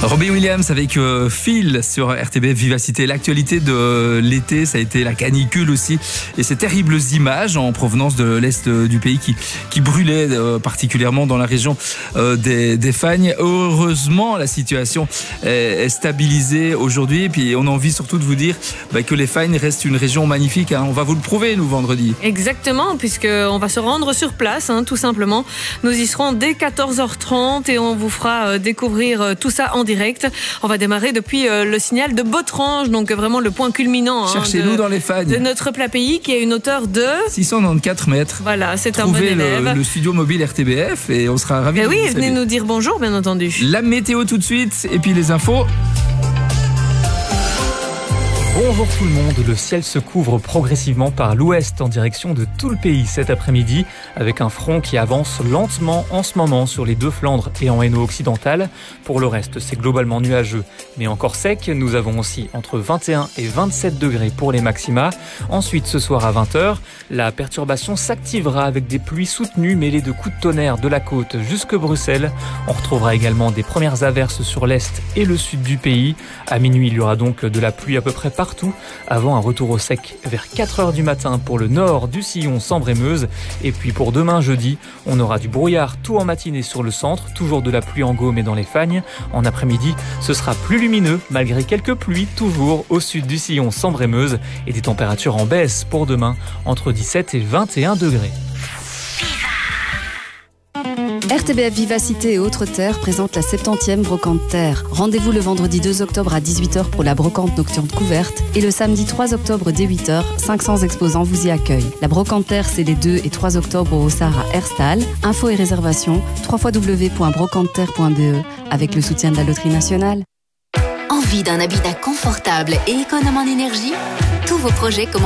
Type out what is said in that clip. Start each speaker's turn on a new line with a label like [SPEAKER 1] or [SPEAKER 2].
[SPEAKER 1] Robbie Williams avec Phil sur RTBF Vivacité. L'actualité de l'été, ça a été la canicule aussi. Et ces terribles images en provenance de l'Est du pays qui brûlaient particulièrement dans la région des Fagnes. Heureusement, la situation est stabilisée aujourd'hui. Et puis, on a envie surtout de vous dire que les Fagnes restent une région magnifique. On va vous le prouver, nous, vendredi.
[SPEAKER 2] Exactement, puisqu'on va se rendre sur place, tout simplement. Nous y serons dès 14h30 et on vous fera découvrir tout ça en direct. On va démarrer depuis le signal de Botrange, donc vraiment le point culminant
[SPEAKER 1] Cherchez-nous dans les Fagnes
[SPEAKER 2] de notre plat pays qui a une hauteur de
[SPEAKER 1] 694 mètres.
[SPEAKER 2] Voilà, c'est un bon élève.
[SPEAKER 1] Trouvez le studio mobile RTBF et on sera ravis de vous
[SPEAKER 2] venez nous dire bonjour, bien entendu.
[SPEAKER 1] La météo tout de suite et puis les infos.
[SPEAKER 3] Bonjour tout le monde, le ciel se couvre progressivement par l'ouest en direction de tout le pays cet après-midi avec un front qui avance lentement en ce moment sur les deux Flandres et en Hainaut occidental. Pour le reste, c'est globalement nuageux mais encore sec. Nous avons aussi entre 21 et 27 degrés pour les maxima. Ensuite, ce soir à 20h, la perturbation s'activera avec des pluies soutenues mêlées de coups de tonnerre de la côte jusque Bruxelles. On retrouvera également des premières averses sur l'est et le sud du pays. À minuit, il y aura donc de la pluie à peu près partout avant un retour au sec vers 4h du matin pour le nord du sillon Sambre-et-Meuse. Et puis pour demain jeudi, on aura du brouillard tout en matinée sur le centre, toujours de la pluie en Gaume et dans les Fagnes. En après-midi, ce sera plus lumineux malgré quelques pluies toujours au sud du sillon Sambre-et-Meuse et des températures en baisse pour demain entre 17 et 21 degrés.
[SPEAKER 4] RTBF Vivacité et Autres Terres présente la 70e Brocante Terre. Rendez-vous le vendredi 2 octobre à 18h pour la brocante nocturne couverte et le samedi 3 octobre dès 8h, 500 exposants vous y accueillent. La Brocante Terre, c'est les 2 et 3 octobre au Hossard à Herstal. Infos et réservations, www.brocanteterre.be avec le soutien de la Loterie Nationale.
[SPEAKER 5] Envie d'un habitat confortable et économe en énergie ? Tous vos projets commencent